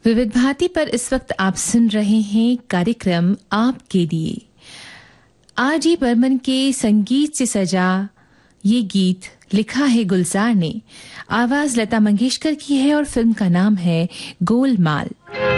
विविध भारती पर इस वक्त आप सुन रहे हैं कार्यक्रम आपके लिए। R.D. बर्मन के संगीत से सजा ये गीत लिखा है गुलजार ने, आवाज लता मंगेशकर की है और फिल्म का नाम है गोलमाल।